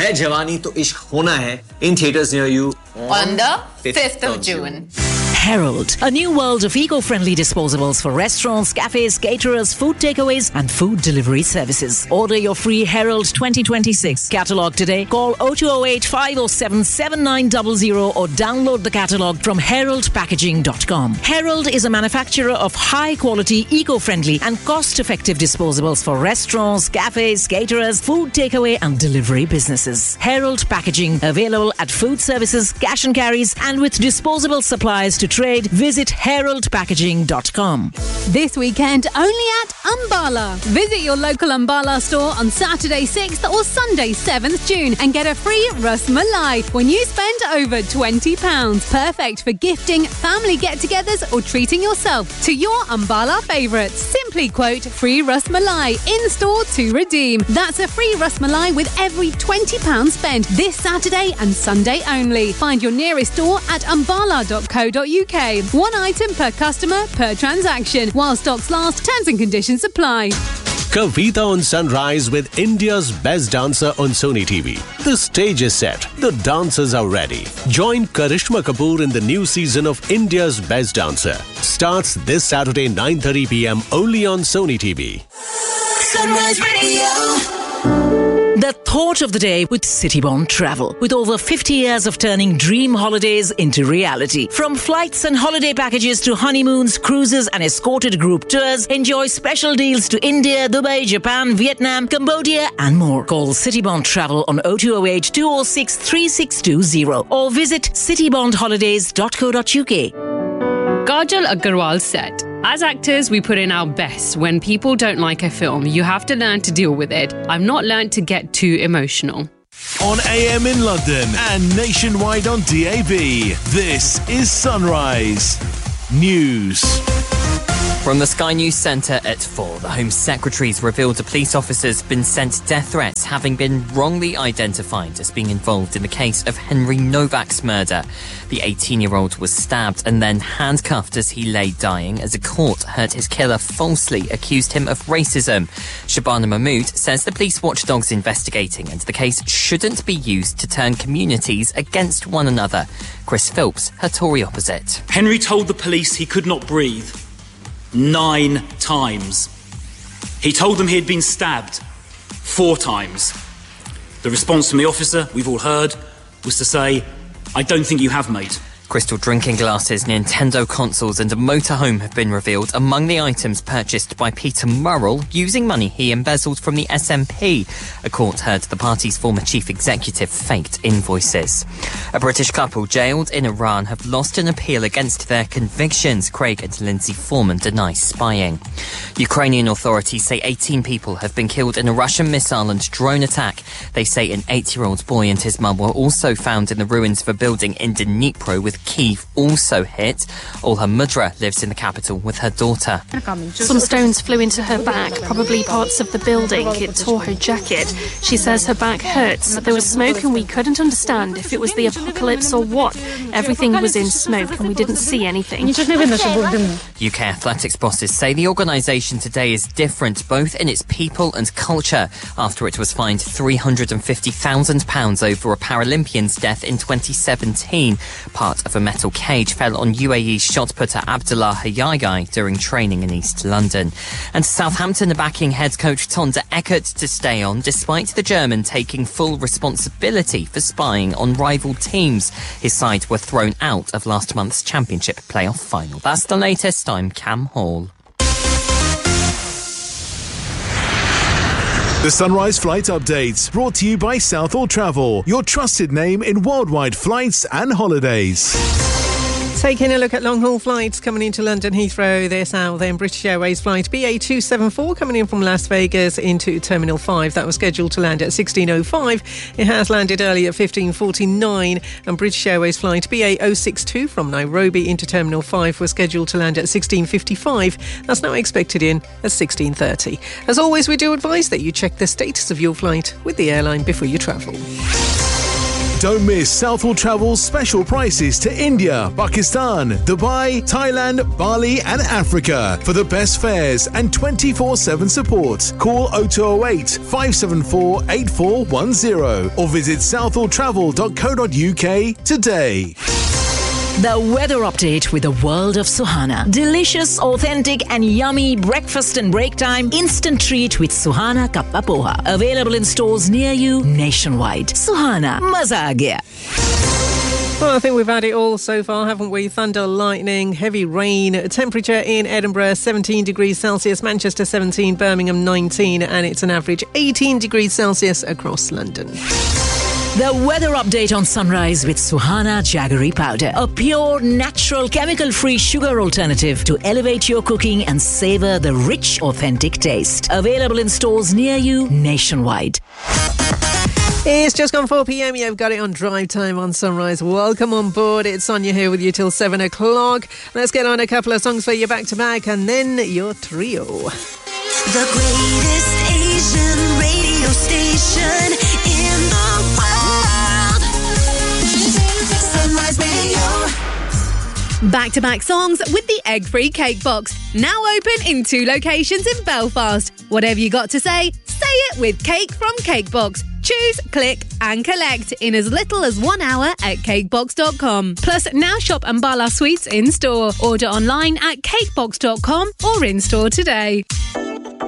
है जवानी तो इश्क होना है in theaters near you on the 5th of June. Herald, a new world of eco-friendly disposables for restaurants, cafes, caterers, food takeaways and food delivery services. Order your free Herald 2026 catalogue today. Call 0208 507 7900 or download the catalogue from heraldpackaging.com. Herald is a manufacturer of high-quality, eco-friendly and cost-effective disposables for restaurants, cafes, caterers, food takeaway and delivery businesses. Herald Packaging, available at food services, cash and carries and with disposable supplies to trade. Visit heraldpackaging.com. This weekend, only at Ambala. Visit your local Ambala store on Saturday 6th or Sunday 7th June and get a free Ras Malai when you spend over £20. Perfect for gifting, family get-togethers or treating yourself to your Ambala favourites. Simply quote free Ras Malai in store to redeem. That's a free Ras Malai with every £20 spent this Saturday and Sunday only. Find your nearest store at ambala.co.uk. One item per customer per transaction. While stocks last, terms and conditions apply. Kavita on Sunrise with India's best dancer on Sony TV. The stage is set. The dancers are ready. Join Karishma Kapoor in the new season of India's Best Dancer. Starts this Saturday 9:30 p.m. only on Sony TV. Sunrise Radio. The thought of the day with Citybond Travel. With over 50 years of turning dream holidays into reality. From flights and holiday packages to honeymoons, cruises and escorted group tours, enjoy special deals to India, Dubai, Japan, Vietnam, Cambodia and more. Call Citybond Travel on 0208 206 3620 or visit citybondholidays.co.uk. Kajal Agarwal said, "As actors, we put in our best. When people don't like a film, you have to learn to deal with it. I've not learned to get too emotional." On AM in London and nationwide on DAB, this is Sunrise News. From the Sky News Centre at 4, the Home Secretary's revealed a police officer's been sent death threats, having been wrongly identified as being involved in the case of Henry Novak's murder. The 18-year-old was stabbed and then handcuffed as he lay dying as a court heard his killer falsely accused him of racism. Shabana Mahmood says the police watchdog's investigating and the case shouldn't be used to turn communities against one another. Chris Philps, her Tory opposite. Henry told the police he could not breathe 9 times. He told them he had been stabbed 4 times. The response from the officer, we've all heard, was to say, "I don't think you have, mate." Crystal drinking glasses, Nintendo consoles and a motorhome have been revealed among the items purchased by Peter Murrell using money he embezzled from the SNP. A court heard the party's former chief executive faked invoices. A British couple jailed in Iran have lost an appeal against their convictions. Craig and Lindsay Foreman deny spying. Ukrainian authorities say 18 people have been killed in a Russian missile and drone attack. They say an 8-year-old boy and his mum were also found in the ruins of a building in Dnipro, with Kyiv also hit. Olha Mudra lives in the capital with her daughter. Some stones flew into her back, probably parts of the building. It tore her jacket. She says her back hurts. There was smoke and we couldn't understand if it was the apocalypse or what. Everything was in smoke and we didn't see anything. UK athletics bosses say the organisation today is different both in its people and culture after it was fined £350,000 over a Paralympian's death in 2017. Part of a metal cage fell on UAE shot putter Abdullah Hayai during training in East London. And Southampton are backing head coach Tonda Eckert to stay on despite the German taking full responsibility for spying on rival teams. His side were thrown out of last month's Championship playoff final. That's the latest. I'm Cam Hall. The Sunrise Flight Update, brought to you by Southall Travel, your trusted name in worldwide flights and holidays. Taking a look at long-haul flights coming into London Heathrow. They're south then. British Airways flight BA274 coming in from Las Vegas into Terminal 5. That was scheduled to land at 16:05. It has landed early at 15:49. And British Airways flight BA062 from Nairobi into Terminal 5 was scheduled to land at 16:55. That's now expected in at 16:30. As always, we do advise that you check the status of your flight with the airline before you travel. Don't miss Southall Travel's special prices to India, Pakistan, Dubai, Thailand, Bali and Africa. For the best fares and 24/7 support, call 0208 574 8410 or visit southalltravel.co.uk today. The weather update with the world of Suhana. Delicious, authentic and yummy breakfast and break time instant treat with Suhana Kappa Poha. Available in stores near you nationwide. Suhana, maza aa gaya. Well, I think we've had it all so far, haven't we? Thunder, lightning, heavy rain. Temperature in Edinburgh, 17 degrees Celsius. Manchester, 17. Birmingham, 19. And it's an average 18 degrees Celsius across London. The weather update on Sunrise with Suhana Jaggery Powder. A pure, natural, chemical-free sugar alternative to elevate your cooking and savour the rich, authentic taste. Available in stores near you nationwide. It's just gone 4 p.m. You've got it on Drive Time on Sunrise. Welcome on board. It's Sonia here with you till 7 o'clock. Let's get on a couple of songs for you back to back and then your trio. The greatest Asian radio station in the world. Sunrise Radio. Back-to-back songs with the egg-free cake box. Now open in 2 locations in Belfast. Whatever you got to say it with Cake from Cakebox. Choose, click and collect in as little as 1 hour at cakebox.com. Plus, now shop Ambala Sweets in-store. Order online at cakebox.com or in-store today.